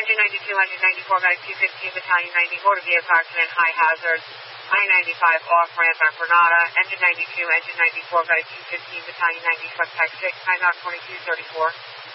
Engine 92, Engine 94, got a 215, Battalion 90, motor vehicle accident, high hazard. I-95 off ramp at Granada. Engine 92, Engine 94, got a 215, Battalion 90, suspect 6, 9 2234.